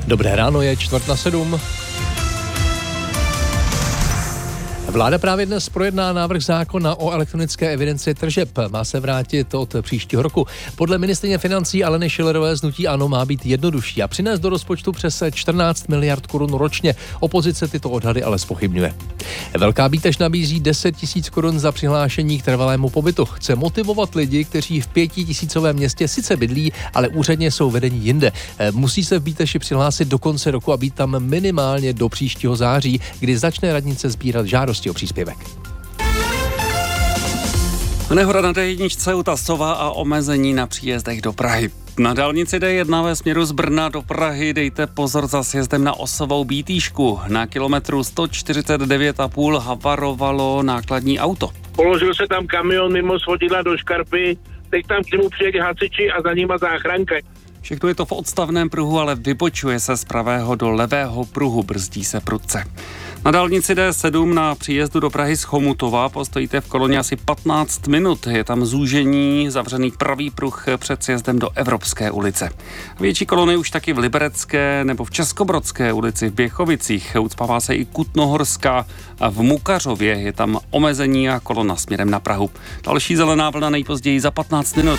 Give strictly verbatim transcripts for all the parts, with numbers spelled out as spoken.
Dobré ráno, je čtvrt na sedm. Vláda právě dnes projedná návrh zákona o elektronické evidenci tržeb. Má se vrátit od příštího roku. Podle ministryně financí Aleny Schillerové z hnutí ANO má být jednodušší a přinést do rozpočtu přes čtrnáct miliard korun ročně. Opozice tyto odhady ale zpochybňuje. Velká Bítež nabízí deset tisíc korun za přihlášení k trvalému pobytu. Chce motivovat lidi, kteří v pětitisícovém městě sice bydlí, ale úředně jsou vedení jinde. Musí se v Bíteši přihlásit do konce roku a být tam minimálně do příštího září, kdy začne radnice sbírat žádosti o příspěvek. Nehoda na dé jedna u Tasova a omezení na příjezdech do Prahy. Na dálnici dé jedna ve směru z Brna do Prahy dejte pozor za sjezdem na Osovou Bítýšku. Na kilometru sto čtyřicet devět a půl havarovalo nákladní auto. Položil se tam kamion mimo svodidla do škarpy, teď tam k němu přijeli hasiči a za nima záchranka. Všechno je to v odstavném pruhu, ale vybočuje se z pravého do levého pruhu, brzdí se prudce. Na dálnici dé sedm na příjezdu do Prahy z Chomutova postojíte v koloně asi patnáct minut. Je tam zúžení, zavřený pravý pruh před sjezdem do Evropské ulice. Větší kolony už taky v Liberecké nebo v Českobrodské ulici v Běchovicích. Ucpává se i Kutnohorská a v Mukařově je tam omezení a kolona směrem na Prahu. Další zelená vlna nejpozději za patnáct minut.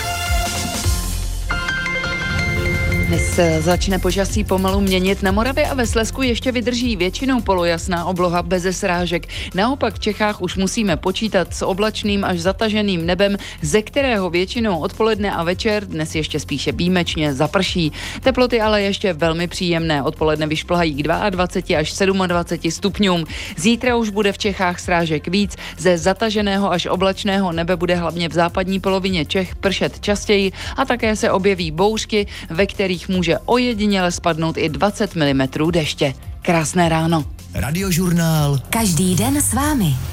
Dnes začne počasí pomalu měnit. Na Moravě a ve Slezsku ještě vydrží většinou polojasná obloha beze srážek. Naopak v Čechách už musíme počítat s oblačným až zataženým nebem, ze kterého většinou odpoledne a večer, dnes ještě spíše výjimečně, zaprší. Teploty ale ještě velmi příjemné. Odpoledne vyšplhají k dvaceti dvou až dvaceti sedmi stupňům. Zítra už bude v Čechách srážek víc. Ze zataženého až oblačného nebe bude hlavně v západní polovině Čech pršet častěji a také se objeví bouřky, ve kterých může ojediněle spadnout i dvacet milimetrů deště. Krásné ráno. Radiožurnál. Každý den s vámi.